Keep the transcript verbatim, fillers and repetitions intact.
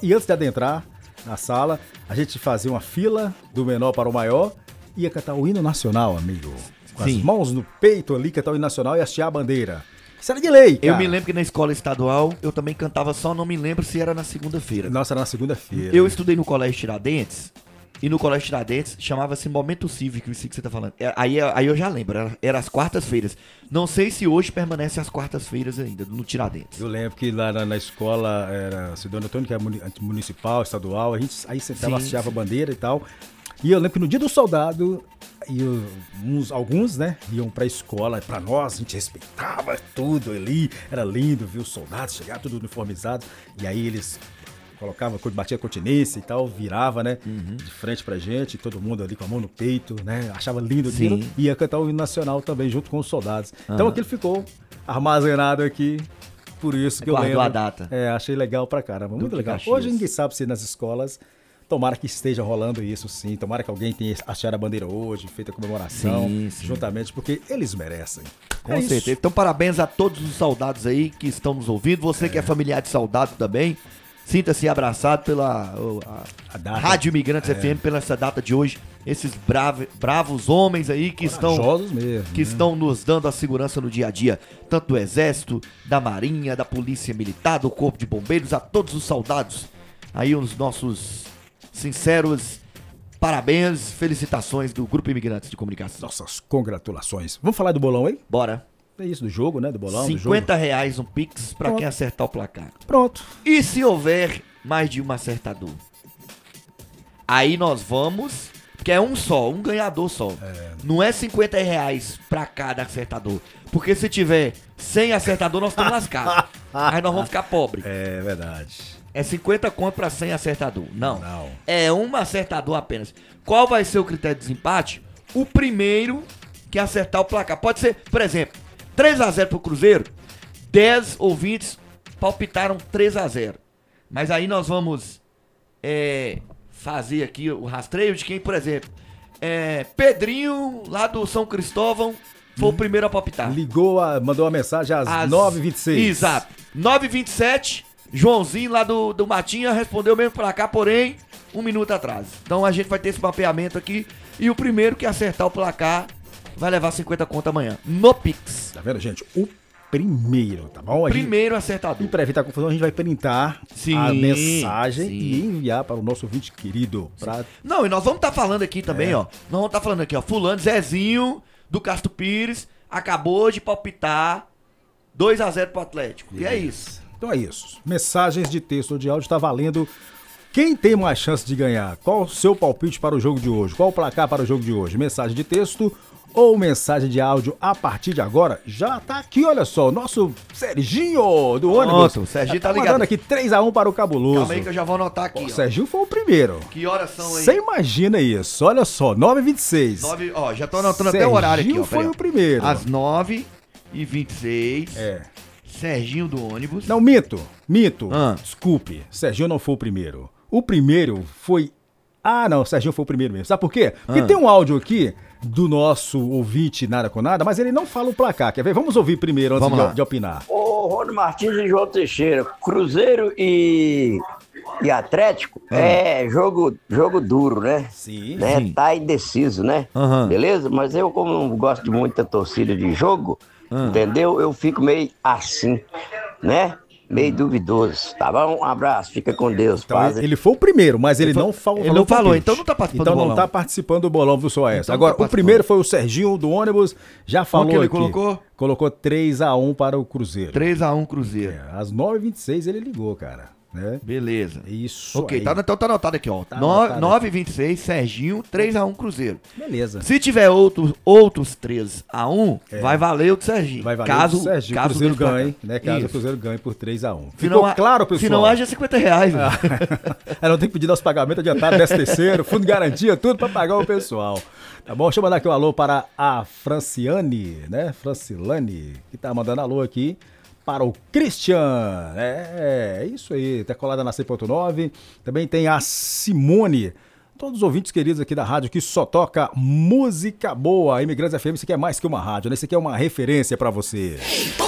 e antes de adentrar na sala, a gente fazia uma fila do menor para o maior e ia cantar o hino nacional, amigo. Com Sim. as mãos no peito ali, cantar o hino nacional e hastear a bandeira. Isso era de lei, cara. Eu me lembro que na escola estadual eu também cantava, só não me lembro se era na segunda-feira. Nossa, era na segunda-feira. Eu estudei no Colégio Tiradentes, e no Colégio Tiradentes chamava-se Momento Cívico, isso que você tá falando. Aí, aí eu já lembro, era, era as quartas-feiras. Não sei se hoje permanece as quartas-feiras ainda, no Tiradentes. Eu lembro que lá na, na escola era Sidônio Antônio, que é municipal, estadual, a gente aí sentava, hasteava a bandeira e tal. E eu lembro que no dia do soldado, eu, uns, alguns, né, iam pra escola, pra nós, a gente respeitava tudo ali, era lindo, viu os soldados chegar tudo uniformizados, e aí eles colocavam, batia continência e tal, virava, né, uhum. de frente pra gente, todo mundo ali com a mão no peito, né, achava lindo aquilo, e ia cantar o hino nacional também, junto com os soldados. Uhum. Então aquilo ficou armazenado aqui, por isso que Guardou eu lembro. a data. É, achei legal pra caramba, muito legal. Caxias. Hoje ninguém sabe se nas escolas... Tomara que esteja rolando isso, sim. Tomara que alguém tenha hasteado a bandeira hoje, feita a comemoração, sim, sim. juntamente, porque eles merecem. Com é certeza. Isso. Então, parabéns a todos os soldados aí que estão nos ouvindo. Você é. que é familiar de soldado também, sinta-se abraçado pela a, a Rádio Imigrantes é. F M, pela essa data de hoje. Esses bravo, bravos homens aí que estão, mesmo, que né? estão nos dando a segurança no dia a dia. Tanto do Exército, da Marinha, da Polícia Militar, do Corpo de Bombeiros, a todos os soldados. Aí os nossos... sinceros parabéns, felicitações do Grupo Imigrantes de Comunicação. Nossas congratulações. Vamos falar do bolão aí? Bora. É isso, do jogo, né? Do bolão, cinquenta do jogo. reais um Pix pra Pronto. Quem acertar o placar. Pronto. E se houver mais de um acertador? Aí nós vamos... Porque é um só, um ganhador só. É. Não é cinquenta reais pra cada acertador. Porque se tiver cem acertador, nós estamos lascados. Aí nós vamos ficar pobres. É verdade. É cinquenta conto pra cem acertador. Não. Não. É um acertador apenas. Qual vai ser o critério de desempate? O primeiro que acertar o placar. Pode ser, por exemplo, três a zero pro Cruzeiro. dez ouvintes palpitaram três a zero. Mas aí nós vamos é, fazer aqui o rastreio de quem, por exemplo, é, Pedrinho, lá do São Cristóvão, foi hum. o primeiro a palpitar. Ligou, a, mandou uma mensagem às, às nove e vinte e seis. Exato. nove e vinte e sete... Joãozinho lá do, do Matinha respondeu mesmo pra cá, porém, um minuto atrás. Então a gente vai ter esse mapeamento aqui. E o primeiro que acertar o placar vai levar cinquenta conto amanhã. No Pix. Tá vendo, gente? O primeiro, tá bom? A primeiro gente, acertador. E pra evitar confusão, a gente vai printar sim, a mensagem sim. e enviar para o nosso ouvinte querido. Pra... Não, e nós vamos estar tá falando aqui também, é. ó. Nós vamos estar tá falando aqui, ó. Fulano, Zezinho, do Castro Pires, acabou de palpitar dois a zero pro Atlético. Isso. E é isso. Então é isso. Mensagens de texto ou de áudio está valendo. Quem tem mais chance de ganhar? Qual o seu palpite para o jogo de hoje? Qual o placar para o jogo de hoje? Mensagem de texto ou mensagem de áudio a partir de agora? Já tá aqui, olha só, o nosso Serginho do ônibus. Nossa, o Serginho tá, tá ligado. Mandando aqui três a um para o Cabuloso. Calma aí que eu já vou anotar aqui. Pô, o Serginho foi o primeiro. Que horas são aí? Você imagina isso, olha só, nove e vinte e seis. nove, ó, já tô anotando Serginho até o horário aqui. Serginho foi o primeiro. Às nove e vinte e seis. É. Serginho do ônibus. Não, minto, minto. Ah. Desculpe, Serginho não foi o primeiro. O primeiro foi... Ah, não, o Serginho foi o primeiro mesmo. Sabe por quê? Porque ah. tem um áudio aqui do nosso ouvinte Nada com Nada, mas ele não fala o placar. Quer ver? Vamos ouvir primeiro antes de, de opinar. Ô, Rony Martins e João Teixeira, Cruzeiro e, e Atlético ah. é jogo, jogo duro, né? Sim. né? Sim. Tá indeciso, né? Uhum. Beleza? Mas eu, como não gosto de muita torcida de jogo, uhum. entendeu? Eu fico meio assim, né? Meio duvidoso, tá bom? Um abraço, fica com Deus. Então, ele, ele foi o primeiro, mas ele, ele não falou. Ele não falou, então não tá participando então do bolão. Então não tá participando do bolão, viu, só essa. Então Agora, tá o primeiro foi o Serginho do ônibus, já falou que ele aqui. colocou? Colocou três a um para o Cruzeiro. três a um Cruzeiro. É, às nove e vinte e seis ele ligou, cara. Né? Beleza. Isso. Ok, aí. Tá, então tá anotado aqui, ó. Tá nove e vinte e seis, Serginho, três a um Cruzeiro. Beleza. Se tiver outros, outros três a um, é. vai valer o do Serginho. Vai valer caso, o do Serginho. Caso o Cruzeiro ganhe, né? Caso Isso. o Cruzeiro ganhe por três a um. Se Ficou não, claro, pessoal? Se não haja cinquenta reais. Ela não tem que pedir nosso pagamento adiantado, décimo terceiro, fundo de garantia, tudo pra pagar o pessoal. Tá bom? Deixa eu mandar aqui um alô para a Franciane, né? Francilane, que tá mandando alô aqui. Para o Christian, é, é isso aí, tá colada na cem ponto nove. Também tem a Simone, todos os ouvintes queridos aqui da rádio que só toca música boa. Imigrantes F M, isso aqui é mais que uma rádio, né? Isso aqui é uma referência para você.